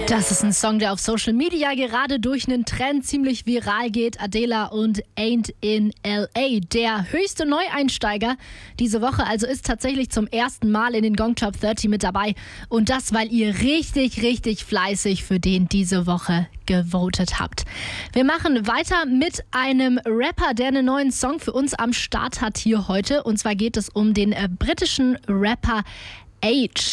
Das ist ein Song, der auf Social Media gerade durch einen Trend ziemlich viral geht. Adela und Ain't in L.A. Der höchste Neueinsteiger diese Woche, also ist tatsächlich zum ersten Mal in den Gong Top 30 mit dabei. Und das, weil ihr richtig fleißig für den diese Woche gewotet habt. Wir machen weiter mit einem Rapper, der einen neuen Song für uns am Start hat hier heute. Und zwar geht es um den britischen Rapper Age.